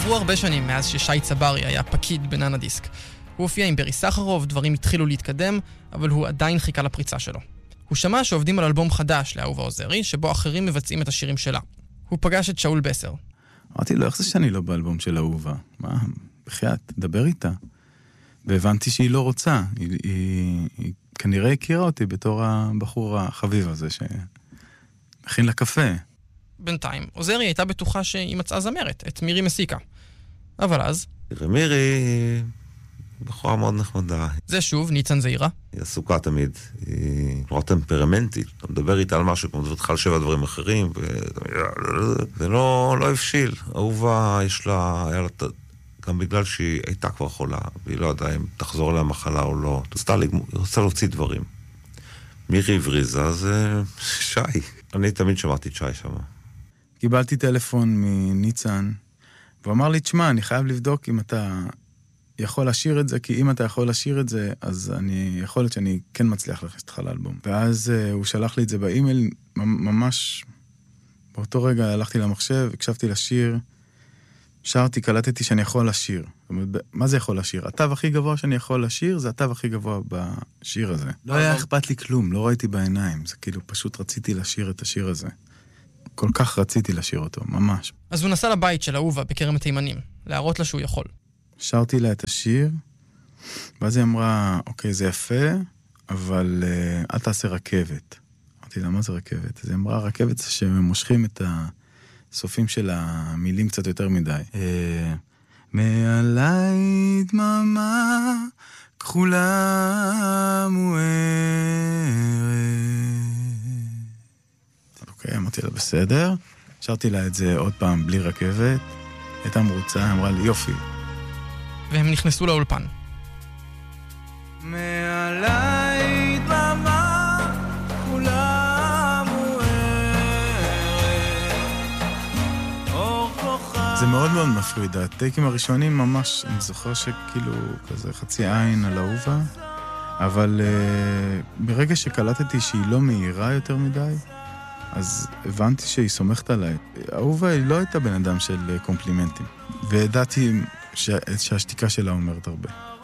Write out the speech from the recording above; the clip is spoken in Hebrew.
עברו הרבה שנים מאז ששי צברי היה פקיד בננה דיסק. הוא הופיע עם ברי סחרוף, דברים התחילו להתקדם, אבל הוא עדיין חיכה לפריצה שלו. הוא שמע שעובדים על אלבום חדש לאהובה עוזרי, שבו אחרים מבצעים את השירים שלה. הוא פגש את שאול בסר. אמרתי לו, איך זה שאני לא באלבום של אהובה? מה? בחייאת, דבר איתה. והבנתי שהיא לא רוצה. היא כנראה הכירה אותי בתור הבחור החביב הזה שמכין לה קפה. בינתיים, עוזרי הייתה בטוחה שהיא מצאה זמרת, את מירי מסיקה. אבל אז... מירי היא בחורה מאוד נחמדה. זה שוב, ניצן זעירה. היא עסוקה תמיד, היא נורא טמפרמנטית. אתה מדבר איתה על משהו, כמו מדבר על 7 דברים אחרים, זה לא הבשיל. אהובה יש לה, היה לה... גם בגלל שהיא הייתה כבר חולה, והיא לא ידעה אם תחזור לה מחלה או לא. היא רוצה להוציא דברים. מירי הבריזה, זה שי. אני תמיד שמעתי את שי שם. קיבלתי טלפון מניצן, והוא אמר לי, תשמע, אני חייב לבדוק אם אתה יכול לשיר את זה, כי אם אתה יכול לשיר את זה, אז יכול להיות שאני כן מצליח להכניס אותך לאלבום. ואז הוא שלח לי את זה באימייל, ממש באותו רגע הלכתי למחשב, הקשבתי לשיר, שרתי, קלטתי שאני יכול לשיר. זאת אומרת, מה זה יכול לשיר? התו הכי גבוה שאני יכול לשיר, זה התו הכי גבוה בשיר הזה. לא היה אכפת לי כלום, לא ראיתי בעיניים. זה כאילו, פשוט רציתי לשיר את השיר הזה. כל כך רציתי לשיר אותו, ממש. אז הוא נסע לבית של אהובה בכרם התימנים, להראות לה שהוא יכול. שרתי לה את השיר, ואז היא אמרה, אוקיי, זה יפה, אבל אל תעשה רכבת. אמרתי לה, מה זה רכבת? אז היא אמרה, רכבת זה שמושכים את הסופים של המילים קצת יותר מדי. מעלי דממה כחולה מוארת. אוקיי, אמרתי לה, בסדר. שרתי לה את זה עוד פעם בלי רכבת. הייתה מרוצה, אמרה לי, יופי. והם נכנסו לאולפן. מעלי דממה כחולה מוארת. זה מאוד מאוד מפריד. הטייקים הראשונים ממש, אני זוכר שכאילו כזה חצי עין על אהובה, אבל ברגע שקלטתי שהיא לא מהירה יותר מדי, אז הבנתי שהיא סומכת עליי. אהובה היא לא הייתה בן אדם של קומפלימנטים, וידעתי שהשתיקה שלה אומרת הרבה.